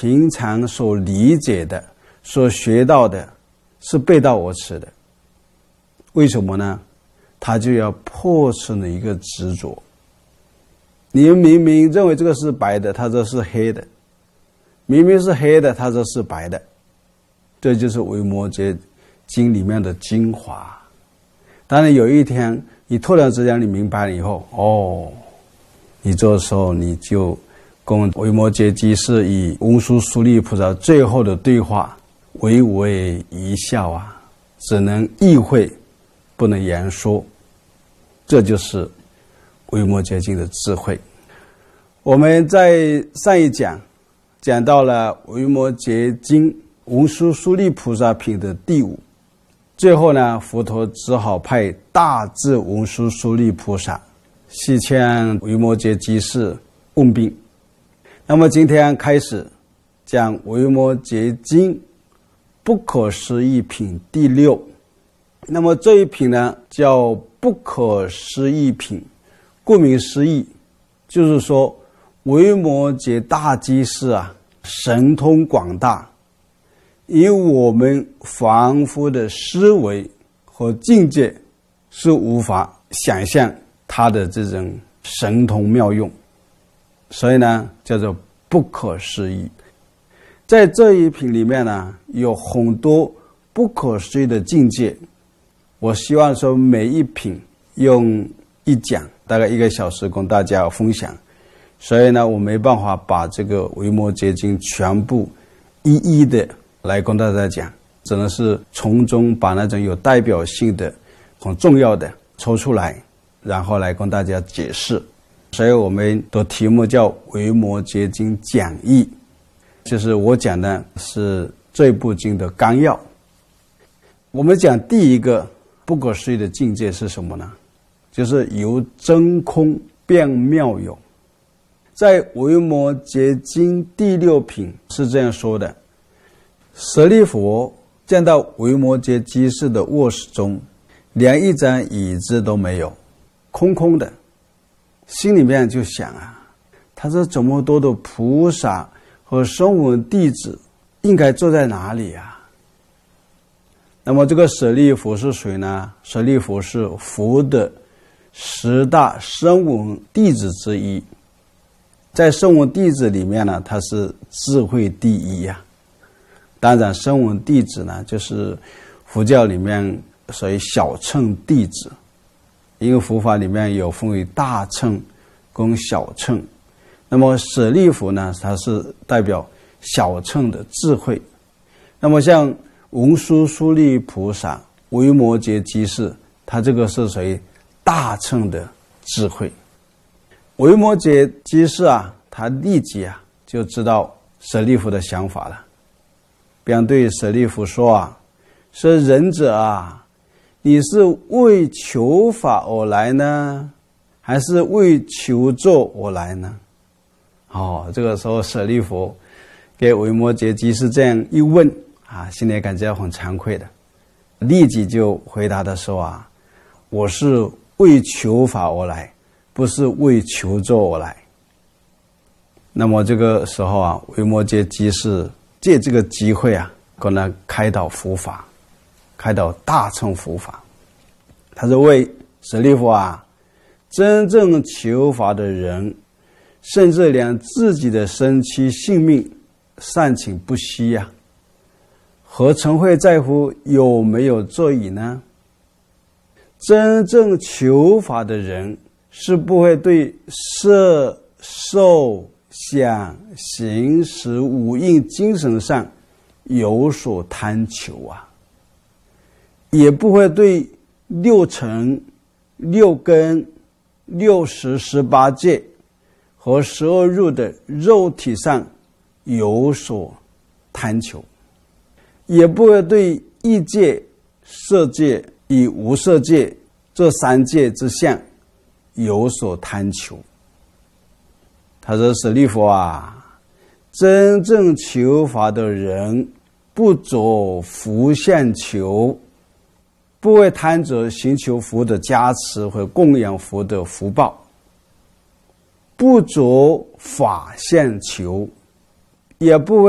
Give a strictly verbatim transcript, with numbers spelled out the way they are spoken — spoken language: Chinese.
平常所理解的、所学到的是背道而驰的。为什么呢？他就要破除了一个执着。你明明认为这个是白的，他说是黑的；明明是黑的，他说是白的。这就是《维摩诘经》里面的精华。当然有一天你突然之间你明白了以后，哦，你这时候你就跟维摩诘居士与文殊师利菩萨最后的对话微微一笑啊，只能意会不能言说。这就是维摩诘经的智慧。我们在上一讲讲到了维摩诘经文殊师利菩萨品的第五，最后呢，佛陀只好派大智文殊师利菩萨西迁维摩诘居士问病。那么今天开始讲维摩诘经不可思议品第六。那么这一品呢叫不可思议品，顾名思义就是说维摩诘大居士啊神通广大，以我们凡夫的思维和境界是无法想象他的这种神通妙用，所以呢叫做不可思议。在这一品里面呢有很多不可思议的境界，我希望说每一品用一讲大概一个小时跟大家分享，所以呢我没办法把这个维摩诘经全部一一的来跟大家讲，只能是从中把那种有代表性的很重要的抽出来，然后来跟大家解释。所以我们的题目叫维摩诘经讲义，就是我讲的是这部经的纲要。我们讲第一个不可思议的境界是什么呢？就是由真空变妙有。在维摩诘经第六品是这样说的：舍利弗见到维摩诘居士的卧室中连一张椅子都没有，空空的，心里面就想啊，他说这么多的菩萨和声闻弟子应该坐在哪里啊？那么这个舍利弗是谁呢？舍利弗是佛的十大声闻弟子之一，在声闻弟子里面呢，他是智慧第一呀、啊。当然声闻弟子呢就是佛教里面属于小乘弟子，因为佛法里面有分为大乘跟小乘，那么舍利弗呢它是代表小乘的智慧。那么像文殊师利菩萨、维摩诘居士，他这个是属于大乘的智慧。维摩诘居士啊，他立即啊就知道舍利弗的想法了，便对舍利弗说啊，说仁者啊，你是为求法而来呢，还是为求咒而来呢？哦，这个时候舍利弗给维摩诘居士这样一问啊，心里感觉很惭愧的，立即就回答的说啊，我是为求法而来，不是为求咒而来。那么这个时候啊，维摩诘居士借这个机会啊，跟他开导佛法，开导大乘佛法。他说：为舍利弗啊，真正求法的人，甚至连自己的身躯性命尚请不惜呀、啊，何曾会在乎有没有座椅呢？真正求法的人是不会对色、受、想、行、识五蕴精神上有所贪求啊，也不会对六尘、六根、六识、十八界和十二入的肉体上有所贪求，也不会对异界、色界与无色界这三界之相有所贪求。他说：舍利弗啊，真正求法的人不着福相求，不会贪着寻求佛的加持和供养佛的福报，不着法相求，也不会